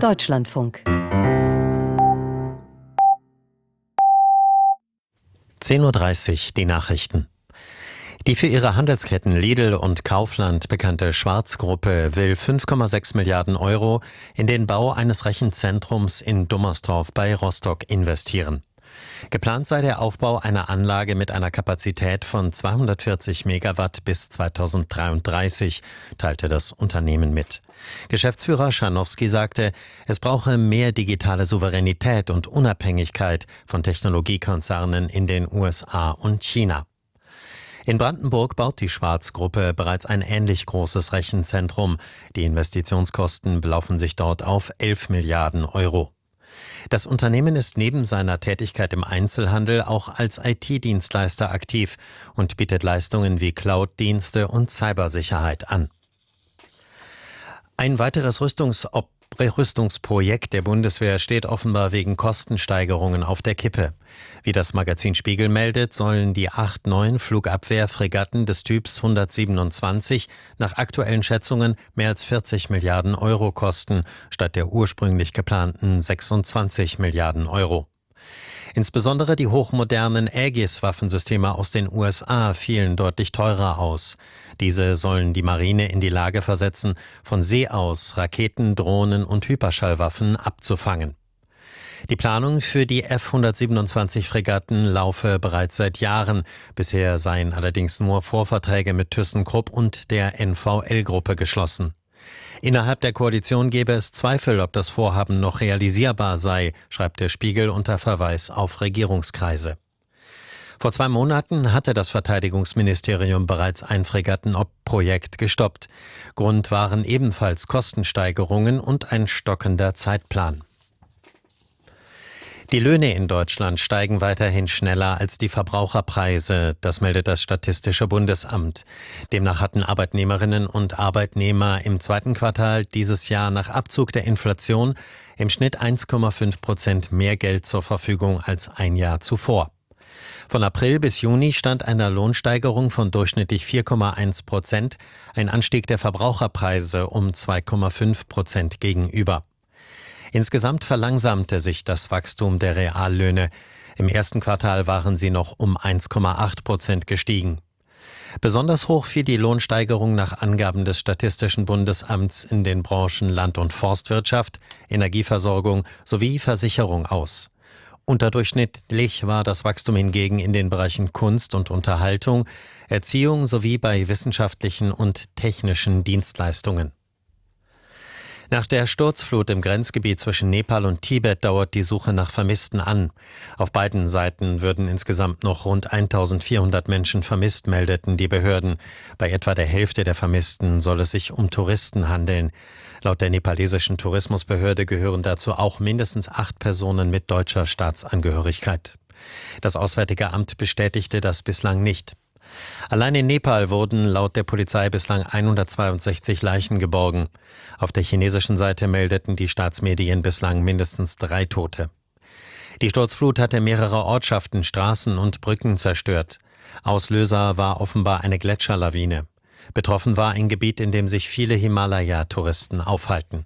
Deutschlandfunk. 10:30 Uhr die Nachrichten. Die für ihre Handelsketten Lidl und Kaufland bekannte Schwarz-Gruppe will 5,6 Milliarden Euro in den Bau eines Rechenzentrums in Dummersdorf bei Rostock investieren. Geplant sei der Aufbau einer Anlage mit einer Kapazität von 240 Megawatt bis 2033, teilte das Unternehmen mit. Geschäftsführer Scharnowski sagte, es brauche mehr digitale Souveränität und Unabhängigkeit von Technologiekonzernen in den USA und China. In Brandenburg baut die Schwarz-Gruppe bereits ein ähnlich großes Rechenzentrum. Die Investitionskosten belaufen sich dort auf 11 Milliarden Euro. Das Unternehmen ist neben seiner Tätigkeit im Einzelhandel auch als IT-Dienstleister aktiv und bietet Leistungen wie Cloud-Dienste und Cybersicherheit an. Ein weiteres Rüstungsprojekt der Bundeswehr steht offenbar wegen Kostensteigerungen auf der Kippe. Wie das Magazin Spiegel meldet, sollen die 8 neuen Flugabwehrfregatten des Typs 127 nach aktuellen Schätzungen mehr als 40 Milliarden Euro kosten, statt der ursprünglich geplanten 26 Milliarden Euro. Insbesondere die hochmodernen Aegis-Waffensysteme aus den USA fielen deutlich teurer aus. Diese sollen die Marine in die Lage versetzen, von See aus Raketen, Drohnen und Hyperschallwaffen abzufangen. Die Planung für die F-127-Fregatten laufe bereits seit Jahren. Bisher seien allerdings nur Vorverträge mit ThyssenKrupp und der NVL-Gruppe geschlossen. Innerhalb der Koalition gebe es Zweifel, ob das Vorhaben noch realisierbar sei, schreibt der Spiegel unter Verweis auf Regierungskreise. Vor 2 Monaten hatte das Verteidigungsministerium bereits ein Fregattenprojekt gestoppt. Grund waren ebenfalls Kostensteigerungen und ein stockender Zeitplan. Die Löhne in Deutschland steigen weiterhin schneller als die Verbraucherpreise, das meldet das Statistische Bundesamt. Demnach hatten Arbeitnehmerinnen und Arbeitnehmer im 2. Quartal dieses Jahr nach Abzug der Inflation im Schnitt 1,5% mehr Geld zur Verfügung als ein Jahr zuvor. Von April bis Juni stand einer Lohnsteigerung von durchschnittlich 4,1%, ein Anstieg der Verbraucherpreise um 2,5% gegenüber. Insgesamt verlangsamte sich das Wachstum der Reallöhne. Im 1. Quartal waren sie noch um 1,8% gestiegen. Besonders hoch fiel die Lohnsteigerung nach Angaben des Statistischen Bundesamts in den Branchen Land- und Forstwirtschaft, Energieversorgung sowie Versicherung aus. Unterdurchschnittlich war das Wachstum hingegen in den Bereichen Kunst und Unterhaltung, Erziehung sowie bei wissenschaftlichen und technischen Dienstleistungen. Nach der Sturzflut im Grenzgebiet zwischen Nepal und Tibet dauert die Suche nach Vermissten an. Auf beiden Seiten würden insgesamt noch rund 1400 Menschen vermisst, meldeten die Behörden. Bei etwa der Hälfte der Vermissten soll es sich um Touristen handeln. Laut der nepalesischen Tourismusbehörde gehören dazu auch mindestens 8 Personen mit deutscher Staatsangehörigkeit. Das Auswärtige Amt bestätigte das bislang nicht. Allein in Nepal wurden laut der Polizei bislang 162 Leichen geborgen. Auf der chinesischen Seite meldeten die Staatsmedien bislang mindestens 3 Tote. Die Sturzflut hatte mehrere Ortschaften, Straßen und Brücken zerstört. Auslöser war offenbar eine Gletscherlawine. Betroffen war ein Gebiet, in dem sich viele Himalaya-Touristen aufhalten.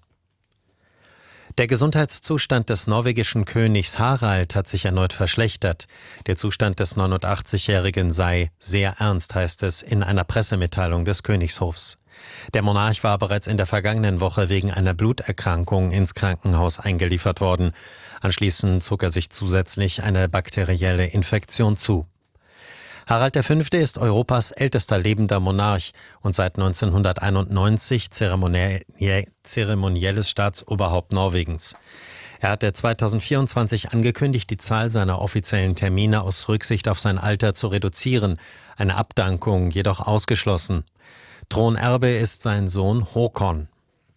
Der Gesundheitszustand des norwegischen Königs Harald hat sich erneut verschlechtert. Der Zustand des 89-Jährigen sei sehr ernst, heißt es in einer Pressemitteilung des Königshofs. Der Monarch war bereits in der vergangenen Woche wegen einer Bluterkrankung ins Krankenhaus eingeliefert worden. Anschließend zog er sich zusätzlich eine bakterielle Infektion zu. Harald V. ist Europas ältester lebender Monarch und seit 1991 zeremonielles Staatsoberhaupt Norwegens. Er hatte 2024 angekündigt, die Zahl seiner offiziellen Termine aus Rücksicht auf sein Alter zu reduzieren, eine Abdankung jedoch ausgeschlossen. Thronerbe ist sein Sohn Håkon.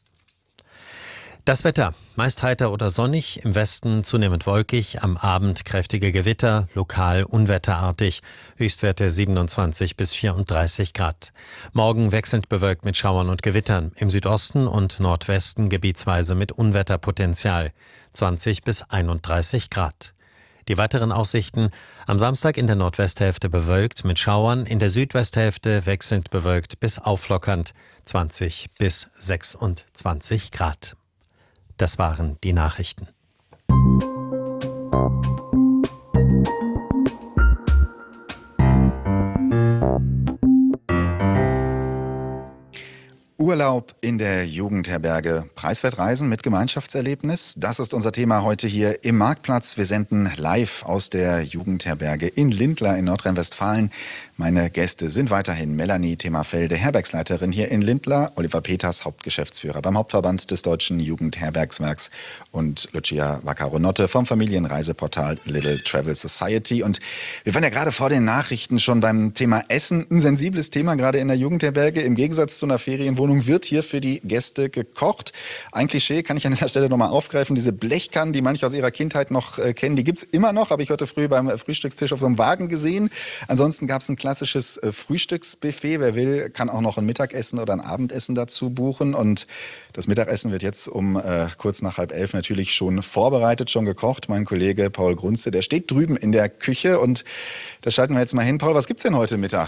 Das Wetter: meist heiter oder sonnig, im Westen zunehmend wolkig, am Abend kräftige Gewitter, lokal unwetterartig, Höchstwerte 27 bis 34 Grad. Morgen wechselnd bewölkt mit Schauern und Gewittern, im Südosten und Nordwesten gebietsweise mit Unwetterpotenzial, 20 bis 31 Grad. Die weiteren Aussichten: am Samstag in der Nordwesthälfte bewölkt mit Schauern, in der Südwesthälfte wechselnd bewölkt bis auflockernd, 20 bis 26 Grad. Das waren die Nachrichten. Urlaub in der Jugendherberge, preiswert reisen mit Gemeinschaftserlebnis. Das ist unser Thema heute hier im Marktplatz. Wir senden live aus der Jugendherberge in Lindlar in Nordrhein-Westfalen. Meine Gäste sind weiterhin Melanie Themafelde, Herbergsleiterin hier in Lindlar, Oliver Peters, Hauptgeschäftsführer beim Hauptverband des Deutschen Jugendherbergswerks und Lucia Vaccaronotte vom Familienreiseportal Little Travel Society. Und wir waren ja gerade vor den Nachrichten schon beim Thema Essen. Ein sensibles Thema gerade in der Jugendherberge. Im Gegensatz zu einer Ferienwohnung wird hier für die Gäste gekocht. Ein Klischee kann ich an dieser Stelle nochmal aufgreifen. Diese Blechkannen, die manche aus ihrer Kindheit noch kennen, die gibt's immer noch. Habe ich heute früh beim Frühstückstisch auf so einem Wagen gesehen. Ansonsten gab es ein klassisches Frühstücksbuffet. Wer will, kann auch noch ein Mittagessen oder ein Abendessen dazu buchen. Und das Mittagessen wird jetzt um kurz nach 10:30 natürlich schon vorbereitet, schon gekocht. Mein Kollege Paul Grunze, der steht drüben in der Küche. Und da schalten wir jetzt mal hin. Paul, was gibt's denn heute Mittag?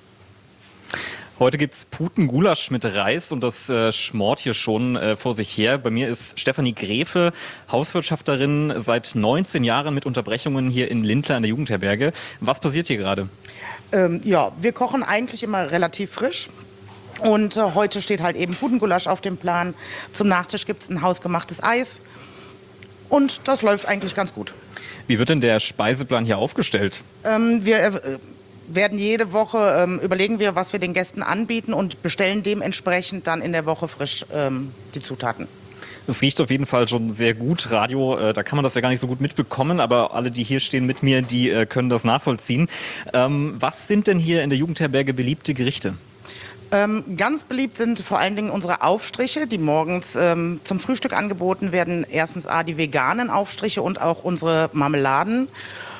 Heute gibt's Putengulasch mit Reis und das schmort hier schon vor sich her. Bei mir ist Stefanie Gräfe, Hauswirtschafterin, seit 19 Jahren mit Unterbrechungen hier in Lindlar in der Jugendherberge. Was passiert hier gerade? Wir kochen eigentlich immer relativ frisch. Und heute steht halt eben Putengulasch auf dem Plan. Zum Nachtisch gibt's ein hausgemachtes Eis. Und das läuft eigentlich ganz gut. Wie wird denn der Speiseplan hier aufgestellt? Wir werden jede Woche überlegen wir, was wir den Gästen anbieten und bestellen dementsprechend dann in der Woche frisch die Zutaten. Es riecht auf jeden Fall schon sehr gut. Radio, da kann man das ja gar nicht so gut mitbekommen, aber alle, die hier stehen mit mir, die können das nachvollziehen. Was sind denn hier in der Jugendherberge beliebte Gerichte? Ganz beliebt sind vor allen Dingen unsere Aufstriche, die morgens zum Frühstück angeboten werden. Erstens die veganen Aufstriche und auch unsere Marmeladen.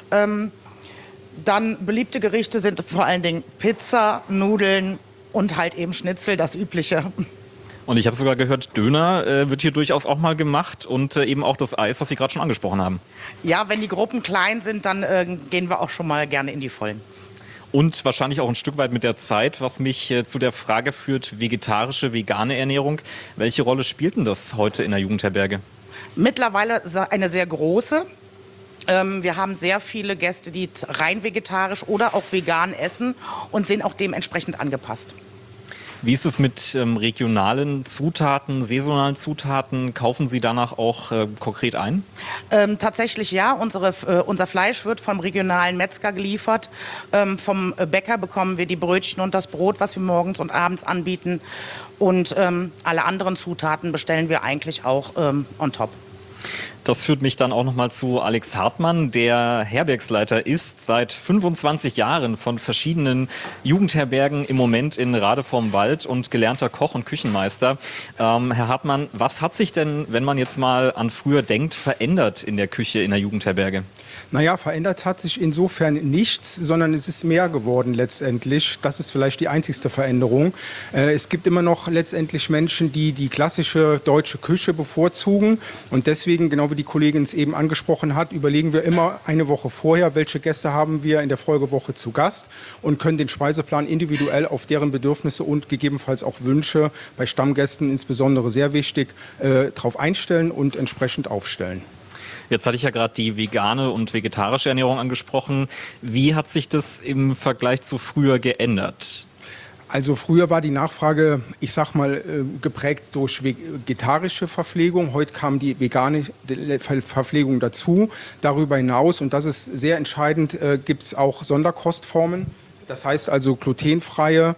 Dann beliebte Gerichte sind vor allen Dingen Pizza, Nudeln und halt eben Schnitzel, das Übliche. Und ich habe sogar gehört, Döner wird hier durchaus auch mal gemacht und eben auch das Eis, was Sie gerade schon angesprochen haben. Ja, wenn die Gruppen klein sind, dann gehen wir auch schon mal gerne in die Vollen. Und wahrscheinlich auch ein Stück weit mit der Zeit, was mich zu der Frage führt, vegetarische, vegane Ernährung. Welche Rolle spielt denn das heute in der Jugendherberge? Mittlerweile eine sehr große. Wir haben sehr viele Gäste, die rein vegetarisch oder auch vegan essen und sind auch dementsprechend angepasst. Wie ist es mit regionalen Zutaten, saisonalen Zutaten? Kaufen Sie danach auch konkret ein? Tatsächlich ja. Unser Fleisch wird vom regionalen Metzger geliefert. Vom Bäcker bekommen wir die Brötchen und das Brot, was wir morgens und abends anbieten. Und alle anderen Zutaten bestellen wir eigentlich auch on top. Das führt mich dann auch nochmal zu Alex Hartmann, der Herbergsleiter ist seit 25 Jahren von verschiedenen Jugendherbergen im Moment in Rade vorm Wald und gelernter Koch und Küchenmeister. Herr Hartmann, was hat sich denn, wenn man jetzt mal an früher denkt, verändert in der Küche in der Jugendherberge? Naja, verändert hat sich insofern nichts, sondern es ist mehr geworden letztendlich. Das ist vielleicht die einzigste Veränderung. Es gibt immer noch letztendlich Menschen, die die klassische deutsche Küche bevorzugen. Und deswegen, genau wie die Kollegin es eben angesprochen hat, überlegen wir immer eine Woche vorher, welche Gäste haben wir in der Folgewoche zu Gast und können den Speiseplan individuell auf deren Bedürfnisse und gegebenenfalls auch Wünsche, bei Stammgästen insbesondere sehr wichtig, darauf einstellen und entsprechend aufstellen. Jetzt hatte ich ja gerade die vegane und vegetarische Ernährung angesprochen. Wie hat sich das im Vergleich zu früher geändert? Also früher war die Nachfrage, ich sag mal, geprägt durch vegetarische Verpflegung. Heute kam die vegane Verpflegung dazu. Darüber hinaus, und das ist sehr entscheidend, gibt es auch Sonderkostformen. Das heißt also glutenfreie,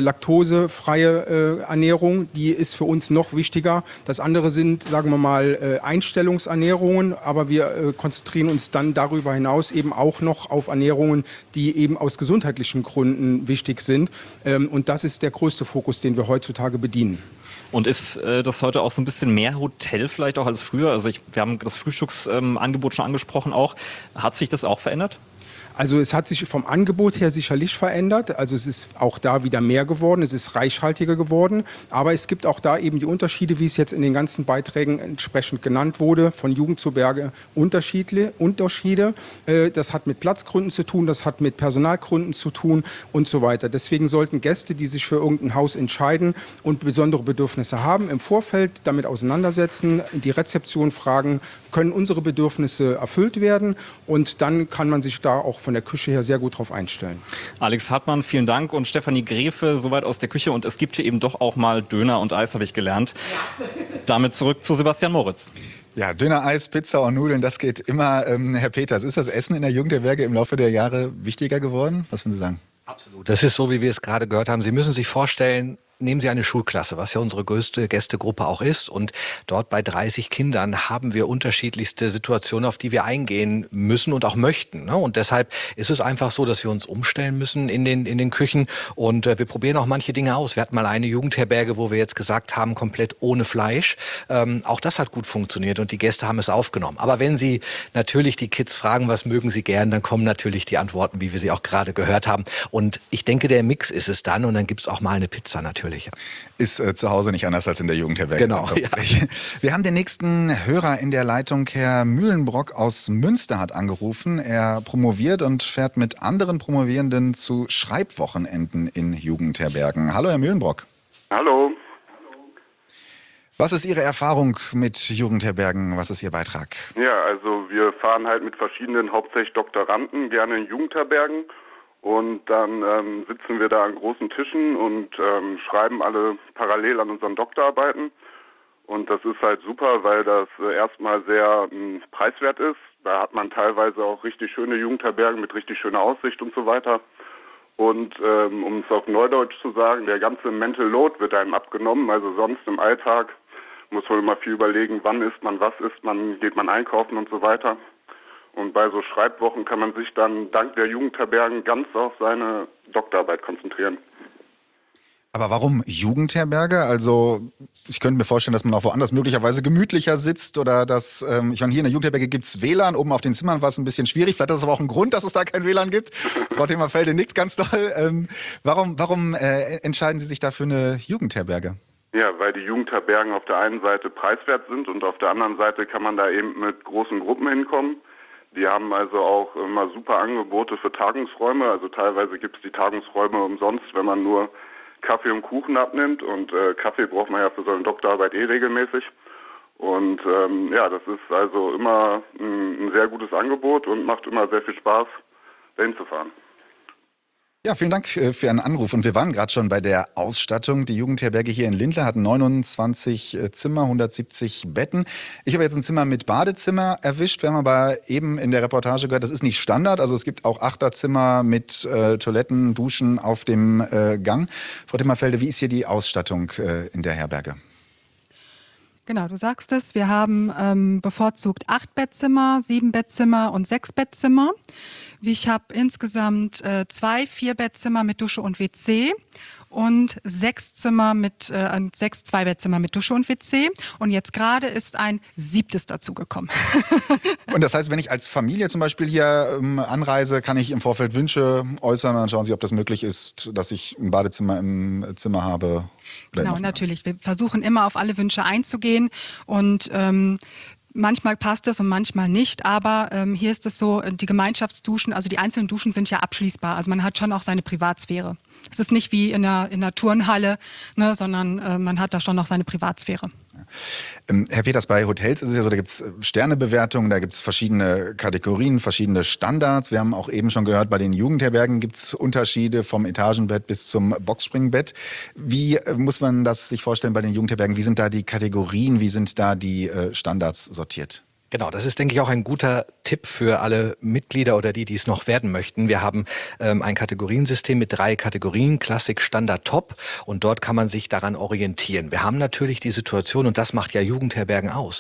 laktosefreie Ernährung, die ist für uns noch wichtiger. Das andere sind, sagen wir mal, Einstellungsernährungen, aber wir konzentrieren uns dann darüber hinaus eben auch noch auf Ernährungen, die eben aus gesundheitlichen Gründen wichtig sind. Und das ist der größte Fokus, den wir heutzutage bedienen. Und ist das heute auch so ein bisschen mehr Hotel vielleicht auch als früher? Also wir haben das Frühstücksangebot schon angesprochen auch. Hat sich das auch verändert? Also es hat sich vom Angebot her sicherlich verändert. Also es ist auch da wieder mehr geworden, es ist reichhaltiger geworden. Aber es gibt auch da eben die Unterschiede, wie es jetzt in den ganzen Beiträgen entsprechend genannt wurde, von Jugendherberge Unterschiede. Das hat mit Platzgründen zu tun, das hat mit Personalgründen zu tun und so weiter. Deswegen sollten Gäste, die sich für irgendein Haus entscheiden und besondere Bedürfnisse haben, im Vorfeld damit auseinandersetzen, die Rezeption fragen, können unsere Bedürfnisse erfüllt werden, und dann kann man sich da auch von der Küche her sehr gut drauf einstellen. Alex Hartmann, vielen Dank, und Stefanie Gräfe, soweit aus der Küche, und es gibt hier eben doch auch mal Döner und Eis, habe ich gelernt. Ja. Damit zurück zu Sebastian Moritz. Ja, Döner, Eis, Pizza und Nudeln, das geht immer. Herr Peters, ist das Essen in der Jugendherberge im Laufe der Jahre wichtiger geworden? Was würden Sie sagen? Absolut. Das ist so, wie wir es gerade gehört haben. Sie müssen sich vorstellen, nehmen Sie eine Schulklasse, was ja unsere größte Gästegruppe auch ist. Und dort bei 30 Kindern haben wir unterschiedlichste Situationen, auf die wir eingehen müssen und auch möchten. Und deshalb ist es einfach so, dass wir uns umstellen müssen in den Küchen. Und wir probieren auch manche Dinge aus. Wir hatten mal eine Jugendherberge, wo wir jetzt gesagt haben, komplett ohne Fleisch. Auch das hat gut funktioniert und die Gäste haben es aufgenommen. Aber wenn Sie natürlich die Kids fragen, was mögen sie gern, dann kommen natürlich die Antworten, wie wir sie auch gerade gehört haben. Und ich denke, der Mix ist es dann. Und dann gibt es auch mal eine Pizza natürlich. Ist zu Hause nicht anders als in der Jugendherberge. Genau. Ja. Wir haben den nächsten Hörer in der Leitung. Herr Mühlenbrock aus Münster hat angerufen. Er promoviert und fährt mit anderen Promovierenden zu Schreibwochenenden in Jugendherbergen. Hallo, Herr Mühlenbrock. Hallo. Was ist Ihre Erfahrung mit Jugendherbergen? Was ist Ihr Beitrag? Ja, also wir fahren halt mit verschiedenen, hauptsächlich Doktoranden, gerne in Jugendherbergen. Und dann sitzen wir da an großen Tischen und schreiben alle parallel an unseren Doktorarbeiten. Und das ist halt super, weil das erstmal sehr preiswert ist. Da hat man teilweise auch richtig schöne Jugendherbergen mit richtig schöner Aussicht und so weiter. Und um es auf Neudeutsch zu sagen, der ganze Mental Load wird einem abgenommen. Also sonst im Alltag muss man immer viel überlegen, wann isst man, was isst man, geht man einkaufen und so weiter. Und bei so Schreibwochen kann man sich dann dank der Jugendherbergen ganz auf seine Doktorarbeit konzentrieren. Aber warum Jugendherberge? Also ich könnte mir vorstellen, dass man auch woanders möglicherweise gemütlicher sitzt oder dass, ich meine, hier in der Jugendherberge gibt es WLAN, oben auf den Zimmern war es ein bisschen schwierig. Vielleicht ist das aber auch ein Grund, dass es da kein WLAN gibt. Frau Themmerfelde nickt ganz doll. Warum entscheiden Sie sich da für eine Jugendherberge? Ja, weil die Jugendherbergen auf der einen Seite preiswert sind und auf der anderen Seite kann man da eben mit großen Gruppen hinkommen. Die haben also auch immer super Angebote für Tagungsräume. Also teilweise gibt es die Tagungsräume umsonst, wenn man nur Kaffee und Kuchen abnimmt. Und Kaffee braucht man ja für so eine Doktorarbeit regelmäßig. Und ja, das ist also immer ein sehr gutes Angebot und macht immer sehr viel Spaß, dahin zu fahren. Ja, vielen Dank für Ihren Anruf. Und wir waren gerade schon bei der Ausstattung. Die Jugendherberge hier in Lindlar hat 29 Zimmer, 170 Betten. Ich habe jetzt ein Zimmer mit Badezimmer erwischt. Wir haben aber eben in der Reportage gehört, das ist nicht Standard. Also es gibt auch Achterzimmer mit Toiletten, Duschen auf dem Gang. Frau Timmerfelde, wie ist hier die Ausstattung in der Herberge? Genau, du sagst es. Wir haben bevorzugt 8 Bettzimmer, 7 Bettzimmer und 6 Bettzimmer. Ich habe insgesamt 2 4-Bettzimmer mit Dusche und WC und 6 2-Bettzimmer mit Dusche und WC. Und jetzt gerade ist ein 7. dazugekommen. Und das heißt, wenn ich als Familie zum Beispiel hier anreise, kann ich im Vorfeld Wünsche äußern und dann schauen Sie, ob das möglich ist, dass ich ein Badezimmer im Zimmer habe? Genau, natürlich. Wir versuchen immer auf alle Wünsche einzugehen und manchmal passt es und manchmal nicht, aber hier ist es so, die Gemeinschaftsduschen, also die einzelnen Duschen sind ja abschließbar, also man hat schon auch seine Privatsphäre. Es ist nicht wie in einer Turnhalle, ne, sondern man hat da schon noch seine Privatsphäre. Herr Peters, bei Hotels ist es ja so, da gibt es Sternebewertungen, da gibt es verschiedene Kategorien, verschiedene Standards. Wir haben auch eben schon gehört, bei den Jugendherbergen gibt es Unterschiede vom Etagenbett bis zum Boxspringbett. Wie muss man das sich vorstellen bei den Jugendherbergen? Wie sind da die Kategorien, wie sind da die Standards sortiert? Genau, das ist, denke ich, auch ein guter Tipp für alle Mitglieder oder die es noch werden möchten. Wir haben ein Kategoriensystem mit 3 Kategorien, Klassik, Standard, Top. Und dort kann man sich daran orientieren. Wir haben natürlich die Situation, und das macht ja Jugendherbergen aus,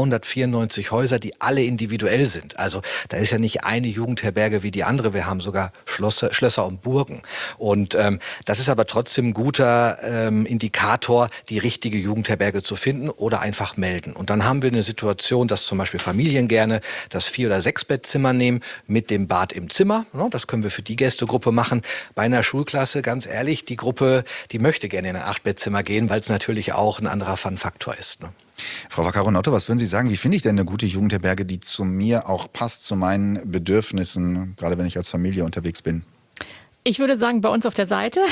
394 Häuser, die alle individuell sind. Also da ist ja nicht eine Jugendherberge wie die andere. Wir haben sogar Schlösser und Burgen. Und das ist aber trotzdem ein guter Indikator, die richtige Jugendherberge zu finden oder einfach melden. Und dann haben wir eine Situation, dass zum Beispiel Beispiel Familien gerne das 4- oder 6-Bettzimmer nehmen mit dem Bad im Zimmer. Das können wir für die Gästegruppe machen. Bei einer Schulklasse, ganz ehrlich, die Gruppe, die möchte gerne in ein 8-Bettzimmer gehen, weil es natürlich auch ein anderer Fun-Faktor ist. Frau Vaccaronotto, was würden Sie sagen, wie finde ich denn eine gute Jugendherberge, die zu mir auch passt, zu meinen Bedürfnissen, gerade wenn ich als Familie unterwegs bin? Ich würde sagen, bei uns auf der Seite.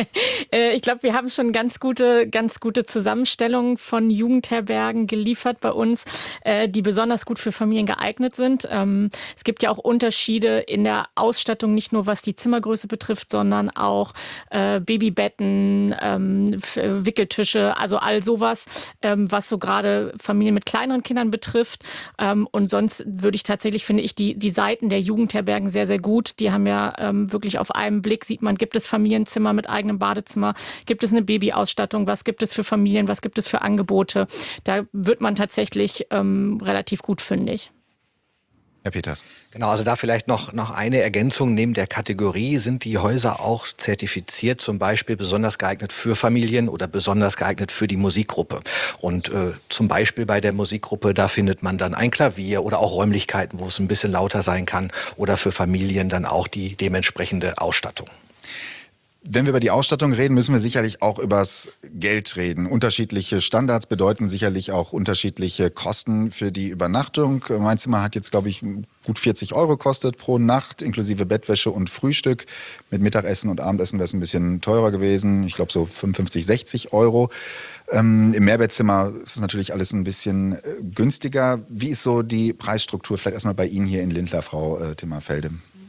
Ich glaube, wir haben schon ganz gute Zusammenstellungen von Jugendherbergen geliefert bei uns, die besonders gut für Familien geeignet sind. Es gibt ja auch Unterschiede in der Ausstattung, nicht nur was die Zimmergröße betrifft, sondern auch Babybetten, Wickeltische, also all sowas, was so gerade Familien mit kleineren Kindern betrifft. Und sonst würde ich tatsächlich, finde ich, die Seiten der Jugendherbergen sehr, sehr gut. Die haben ja wirklich auf einem Blick, sieht man, gibt es Familienzimmer mit eigenem Badezimmer, gibt es eine Babyausstattung, was gibt es für Familien, was gibt es für Angebote. Da wird man tatsächlich relativ gut fündig. Herr Peters. Genau, also da vielleicht noch eine Ergänzung. Neben der Kategorie sind die Häuser auch zertifiziert, zum Beispiel besonders geeignet für Familien oder besonders geeignet für die Musikgruppe. Und zum Beispiel bei der Musikgruppe, da findet man dann ein Klavier oder auch Räumlichkeiten, wo es ein bisschen lauter sein kann, oder für Familien dann auch die dementsprechende Ausstattung. Wenn wir über die Ausstattung reden, müssen wir sicherlich auch übers Geld reden. Unterschiedliche Standards bedeuten sicherlich auch unterschiedliche Kosten für die Übernachtung. Mein Zimmer hat jetzt, glaube ich, gut 40 € gekostet pro Nacht, inklusive Bettwäsche und Frühstück. Mit Mittagessen und Abendessen wäre es ein bisschen teurer gewesen. Ich glaube so 55, 60 €. Im Mehrbettzimmer ist es natürlich alles ein bisschen günstiger. Wie ist so die Preisstruktur vielleicht erstmal bei Ihnen hier in Lindlar, Frau Timmerfelde?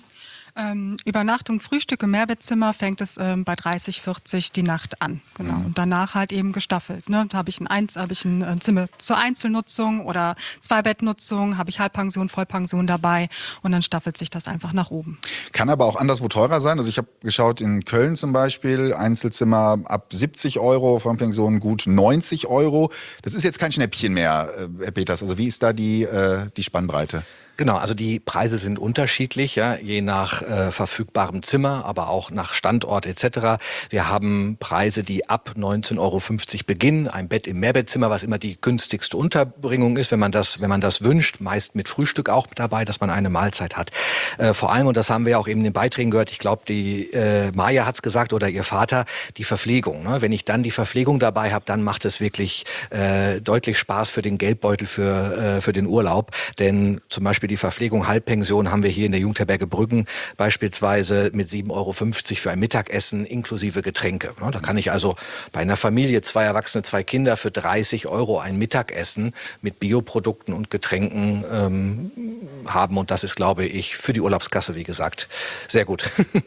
Übernachtung, Frühstück im Mehrbettzimmer fängt es bei 30, 40 die Nacht an. Genau. Und danach halt eben gestaffelt. Ne? Da habe ich ein Zimmer zur Einzelnutzung oder Zweibettnutzung, habe ich Halbpension, Vollpension dabei und dann staffelt sich das einfach nach oben. Kann aber auch anderswo teurer sein. Also ich habe geschaut, in Köln zum Beispiel, Einzelzimmer ab 70 €, Vollpension gut 90 €. Das ist jetzt kein Schnäppchen mehr, Herr Peters. Also wie ist da die Spannbreite? Genau, also die Preise sind unterschiedlich, ja, je nach verfügbarem Zimmer, aber auch nach Standort etc. Wir haben Preise, die ab 19,50 € beginnen. Ein Bett im Mehrbettzimmer, was immer die günstigste Unterbringung ist, wenn man das wünscht, meist mit Frühstück auch dabei, dass man eine Mahlzeit hat. Vor allem, und das haben wir auch eben in den Beiträgen gehört, ich glaube, die Maja hat es gesagt oder ihr Vater, die Verpflegung. Ne? Wenn ich dann die Verpflegung dabei habe, dann macht es wirklich deutlich Spaß für den Geldbeutel, für den Urlaub. Denn zum Beispiel die Verpflegung Halbpension haben wir hier in der Jugendherberge Brüggen beispielsweise mit 7,50 € für ein Mittagessen inklusive Getränke. Da kann ich also bei einer Familie, 2 Erwachsene, 2 Kinder für 30 € ein Mittagessen mit Bioprodukten und Getränken haben. Und das ist, glaube ich, für die Urlaubskasse, wie gesagt, sehr gut.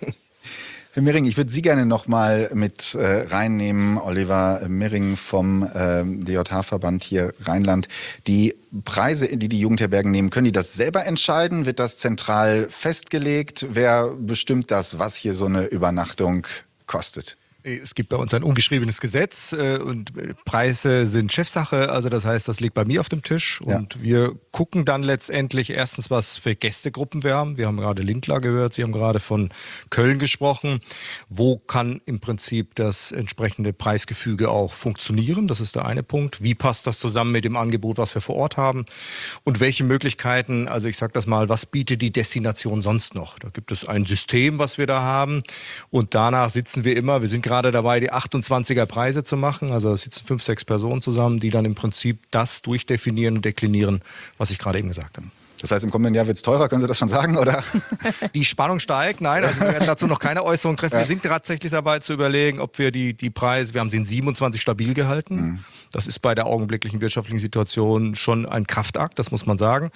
Herr Mering, ich würde Sie gerne noch mal mit reinnehmen, Oliver Mering vom DJH-Verband hier Rheinland. Die Preise, die Jugendherbergen nehmen, können die das selber entscheiden? Wird das zentral festgelegt? Wer bestimmt das, was hier so eine Übernachtung kostet? Es gibt bei uns ein ungeschriebenes Gesetz und Preise sind Chefsache. Also das heißt, das liegt bei mir auf dem Tisch. Und wir gucken dann letztendlich erstens, was für Gästegruppen wir haben. Wir haben gerade Lindlar gehört, Sie haben gerade von Köln gesprochen. Wo kann im Prinzip das entsprechende Preisgefüge auch funktionieren? Das ist der eine Punkt. Wie passt das zusammen mit dem Angebot, was wir vor Ort haben? Und welche Möglichkeiten, also ich sage das mal, was bietet die Destination sonst noch? Da gibt es ein System, was wir da haben. Und danach sitzen wir sind gerade dabei, die 28er Preise zu machen. Also da sitzen 5, 6 Personen zusammen, die dann im Prinzip das durchdefinieren und deklinieren, was ich gerade eben gesagt habe. Das heißt, im kommenden Jahr wird es teurer, können Sie das schon sagen, oder? Die Spannung steigt, nein, also wir werden dazu noch keine Äußerung treffen. Wir sind tatsächlich dabei zu überlegen, ob wir die Preise, wir haben sie in 27 stabil gehalten. Das ist bei der augenblicklichen wirtschaftlichen Situation schon ein Kraftakt, das muss man sagen.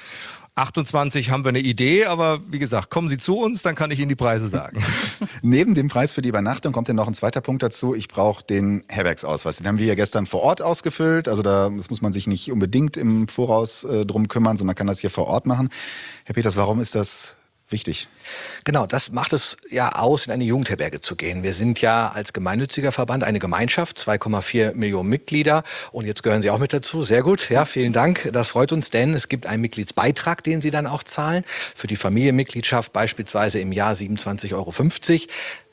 28 haben wir eine Idee, aber wie gesagt, kommen Sie zu uns, dann kann ich Ihnen die Preise sagen. Neben dem Preis für die Übernachtung kommt ja noch ein zweiter Punkt dazu. Ich brauche den Herbergsausweis. Den haben wir ja gestern vor Ort ausgefüllt. Also das muss man sich nicht unbedingt im Voraus drum kümmern, sondern man kann das hier vor Ort machen. Herr Peters, warum ist das wichtig? Genau, das macht es ja aus, in eine Jugendherberge zu gehen. Wir sind ja als gemeinnütziger Verband eine Gemeinschaft, 2,4 Millionen Mitglieder. Und jetzt gehören Sie auch mit dazu. Sehr gut, ja, vielen Dank. Das freut uns, denn es gibt einen Mitgliedsbeitrag, den Sie dann auch zahlen. Für die Familienmitgliedschaft beispielsweise im Jahr 27,50 €.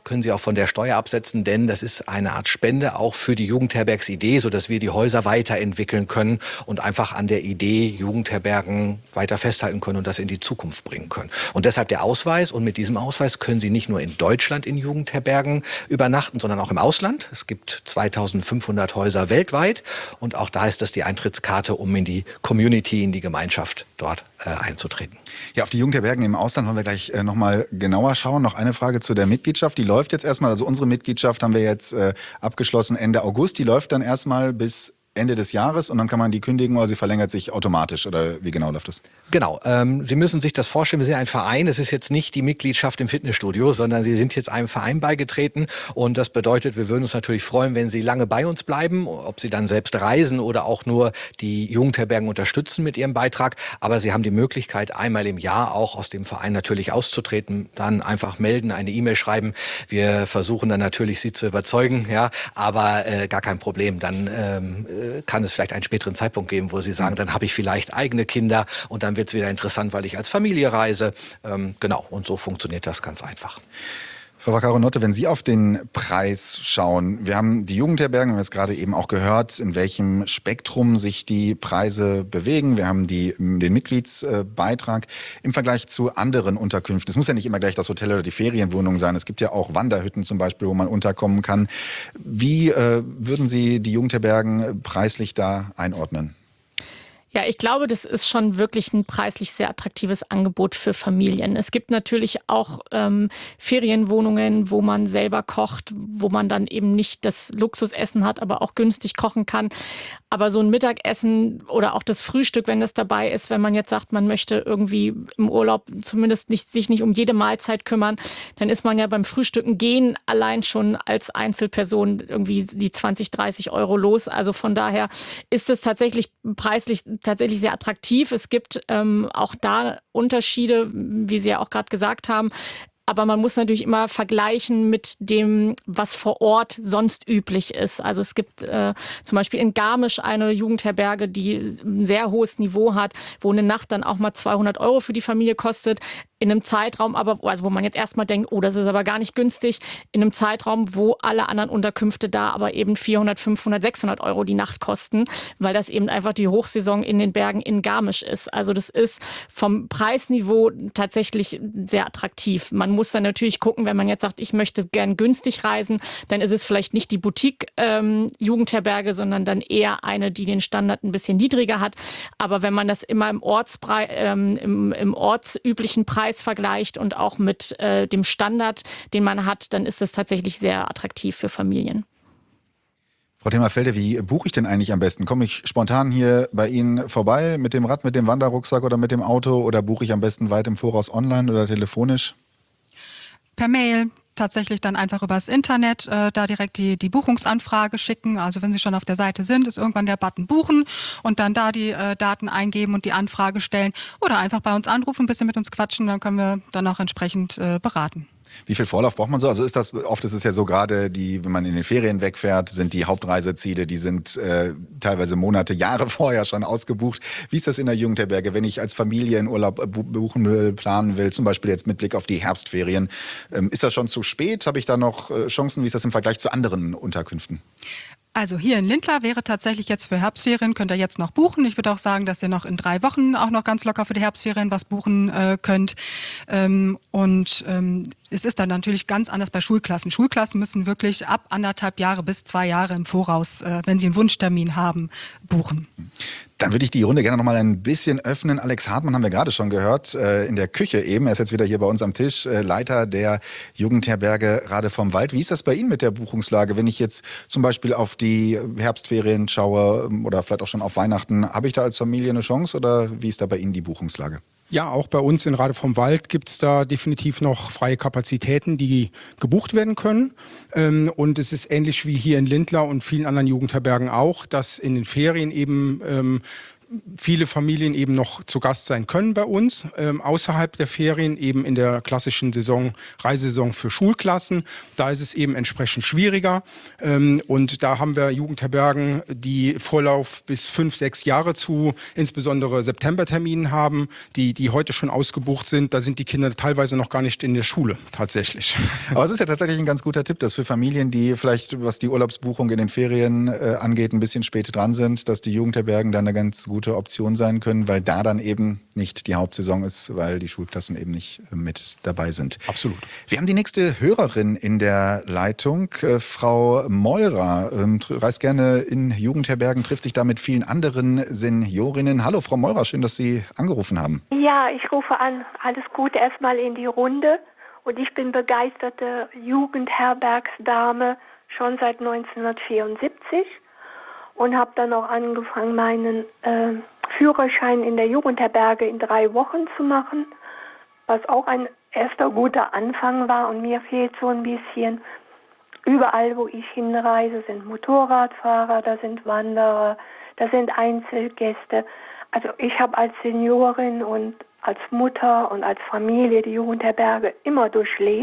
können Sie auch von der Steuer absetzen, denn das ist eine Art Spende auch für die Jugendherbergsidee, sodass wir die Häuser weiterentwickeln können und einfach an der Idee Jugendherbergen weiter festhalten können und das in die Zukunft bringen können. Und deshalb der Ausweis, und mit diesem Ausweis können Sie nicht nur in Deutschland in Jugendherbergen übernachten, sondern auch im Ausland. Es gibt 2500 Häuser weltweit und auch da ist das die Eintrittskarte, um in die Community, in die Gemeinschaft dort einzutreten. Ja, auf die Jugendherbergen im Ausland wollen wir gleich nochmal genauer schauen. Noch eine Frage zu der Mitgliedschaft. Die läuft jetzt erstmal, also unsere Mitgliedschaft haben wir jetzt abgeschlossen Ende August. Die läuft dann erstmal bis Ende des Jahres und dann kann man die kündigen oder sie verlängert sich automatisch oder wie genau läuft das? Genau, Sie müssen sich das vorstellen, wir sind ein Verein, es ist jetzt nicht die Mitgliedschaft im Fitnessstudio, sondern Sie sind jetzt einem Verein beigetreten und das bedeutet, wir würden uns natürlich freuen, wenn Sie lange bei uns bleiben, ob Sie dann selbst reisen oder auch nur die Jugendherbergen unterstützen mit Ihrem Beitrag, aber Sie haben die Möglichkeit, einmal im Jahr auch aus dem Verein natürlich auszutreten, dann einfach melden, eine E-Mail schreiben, wir versuchen dann natürlich Sie zu überzeugen, ja, aber gar kein Problem, dann kann es vielleicht einen späteren Zeitpunkt geben, wo Sie sagen, dann habe ich vielleicht eigene Kinder und dann wird es wieder interessant, weil ich als Familie reise. Genau, und so funktioniert das ganz einfach. Frau Vaccaro-Notte, wenn Sie auf den Preis schauen, wir haben die Jugendherbergen, wir haben jetzt gerade eben auch gehört, in welchem Spektrum sich die Preise bewegen. Wir haben den Mitgliedsbeitrag im Vergleich zu anderen Unterkünften. Es muss ja nicht immer gleich das Hotel oder die Ferienwohnung sein. Es gibt ja auch Wanderhütten zum Beispiel, wo man unterkommen kann. Wie würden Sie die Jugendherbergen preislich da einordnen? Ja, ich glaube, das ist schon wirklich ein preislich sehr attraktives Angebot für Familien. Es gibt natürlich auch Ferienwohnungen, wo man selber kocht, wo man dann eben nicht das Luxusessen hat, aber auch günstig kochen kann. Aber so ein Mittagessen oder auch das Frühstück, wenn das dabei ist, wenn man jetzt sagt, man möchte irgendwie im Urlaub zumindest sich nicht um jede Mahlzeit kümmern, dann ist man ja beim Frühstücken gehen allein schon als Einzelperson irgendwie die 20, 30 Euro los. Also von daher ist es tatsächlich preislich tatsächlich sehr attraktiv. Es gibt auch da Unterschiede, wie Sie ja auch gerade gesagt haben. Aber man muss natürlich immer vergleichen mit dem, was vor Ort sonst üblich ist. Also es gibt zum Beispiel in Garmisch eine Jugendherberge, die ein sehr hohes Niveau hat, wo eine Nacht dann auch mal 200 Euro für die Familie kostet. In einem Zeitraum aber, also wo man jetzt erstmal denkt, oh, das ist aber gar nicht günstig, in einem Zeitraum, wo alle anderen Unterkünfte da aber eben 400, 500, 600 Euro die Nacht kosten, weil das eben einfach die Hochsaison in den Bergen in Garmisch ist. Also das ist vom Preisniveau tatsächlich sehr attraktiv. Man muss dann natürlich gucken, wenn man jetzt sagt, ich möchte gern günstig reisen, dann ist es vielleicht nicht die Boutique-Jugendherberge, sondern dann eher eine, die den Standard ein bisschen niedriger hat. Aber wenn man das immer im ortsüblichen Preis vergleicht und auch mit dem Standard, den man hat, dann ist das tatsächlich sehr attraktiv für Familien. Frau Thema-Felde, wie buche ich denn eigentlich am besten? Komme ich spontan hier bei Ihnen vorbei mit dem Rad, mit dem Wanderrucksack oder mit dem Auto oder buche ich am besten weit im Voraus online oder telefonisch? Per Mail. Tatsächlich dann einfach übers Internet da direkt die Buchungsanfrage schicken. Also wenn Sie schon auf der Seite sind, ist irgendwann der Button buchen und dann da die Daten eingeben und die Anfrage stellen oder einfach bei uns anrufen, ein bisschen mit uns quatschen, dann können wir dann auch entsprechend beraten. Wie viel Vorlauf braucht man so? Also oft ist es ja so gerade, wenn man in den Ferien wegfährt, sind die Hauptreiseziele, die sind teilweise Monate, Jahre vorher schon ausgebucht. Wie ist das in der Jugendherberge, wenn ich als Familie in Urlaub buchen will, planen will, zum Beispiel jetzt mit Blick auf die Herbstferien? Ist das schon zu spät? Habe ich da noch Chancen? Wie ist das im Vergleich zu anderen Unterkünften? Also hier in Lindlar wäre tatsächlich jetzt für Herbstferien, könnt ihr jetzt noch buchen. Ich würde auch sagen, dass ihr noch in 3 Wochen auch noch ganz locker für die Herbstferien was buchen könnt. Es ist dann natürlich ganz anders bei Schulklassen. Schulklassen müssen wirklich ab 1,5 Jahre bis 2 Jahre im Voraus, wenn sie einen Wunschtermin haben, buchen. Dann würde ich die Runde gerne noch mal ein bisschen öffnen. Alex Hartmann haben wir gerade schon gehört, in der Küche eben. Er ist jetzt wieder hier bei uns am Tisch, Leiter der Jugendherberge Rade vom Wald. Wie ist das bei Ihnen mit der Buchungslage? Wenn ich jetzt zum Beispiel auf die Herbstferien schaue oder vielleicht auch schon auf Weihnachten, habe ich da als Familie eine Chance oder wie ist da bei Ihnen die Buchungslage? Ja, auch bei uns in Rade vom Wald gibt es da definitiv noch freie Kapazitäten, die gebucht werden können. Und es ist ähnlich wie hier in Lindlar und vielen anderen Jugendherbergen auch, dass in den Ferien eben viele Familien eben noch zu Gast sein können bei uns, außerhalb der Ferien, eben in der klassischen Reisesaison für Schulklassen. Da ist es eben entsprechend schwieriger. Und da haben wir Jugendherbergen, die Vorlauf bis 5, 6 Jahre zu insbesondere Septemberterminen haben, die heute schon ausgebucht sind. Da sind die Kinder teilweise noch gar nicht in der Schule tatsächlich. Aber es ist ja tatsächlich ein ganz guter Tipp, dass für Familien, die vielleicht, was die Urlaubsbuchung in den Ferien angeht, ein bisschen spät dran sind, dass die Jugendherbergen dann eine ganz gute Option sein können, weil da dann eben nicht die Hauptsaison ist, weil die Schulklassen eben nicht mit dabei sind. Absolut. Wir haben die nächste Hörerin in der Leitung, Frau Meurer, reist gerne in Jugendherbergen, trifft sich da mit vielen anderen Seniorinnen. Hallo Frau Meurer, schön, dass Sie angerufen haben. Ja, ich rufe an. Alles Gute erstmal in die Runde. Und ich bin begeisterte Jugendherbergsdame schon seit 1974 und habe dann auch angefangen, meinen Führerschein in der Jugendherberge in 3 Wochen zu machen, was auch ein erster guter Anfang war. Und mir fehlt so ein bisschen, überall wo ich hinreise, sind Motorradfahrer, da sind Wanderer, da sind Einzelgäste. Also ich habe als Seniorin und als Mutter und als Familie die Jugendherberge immer durchlebt.